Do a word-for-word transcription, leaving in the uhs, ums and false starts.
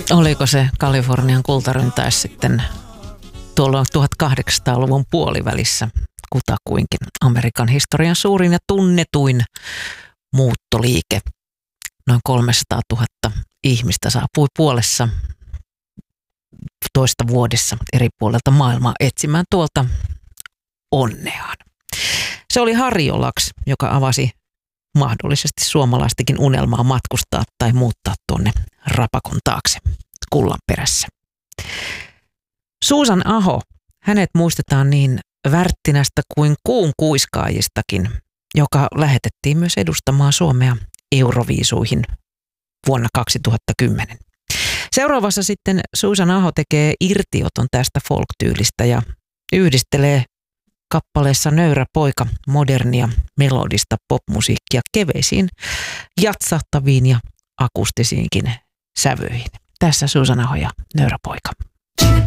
Oliko se Kalifornian kultaryntäys sitten tuolloin tuhatkahdeksansataaluvun puolivälissä kutakuinkin Amerikan historian suurin ja tunnetuin muuttoliike. Noin kolmesataatuhatta ihmistä saapui puolessa toista vuodessa eri puolelta maailmaa etsimään tuolta onneaan. Se oli Harry Lax, joka avasi mahdollisesti suomalaistakin unelmaa matkustaa tai muuttaa tuonne rapakon taakse kullan perässä. Susan Aho, hänet muistetaan niin Värttinästä kuin kuun kuiskaajistakin, joka lähetettiin myös edustamaan Suomea Euroviisuihin vuonna kaksituhattakymmenen. Seuraavassa sitten Susan Aho tekee irtioton tästä folk-tyylistä ja yhdistelee kappaleessa Nöyrä poika modernia melodista popmusiikkia keveisiin, jatsahtaviin ja akustisiinkin sävyihin. Tässä Susan Aho ja Nöyrä poika.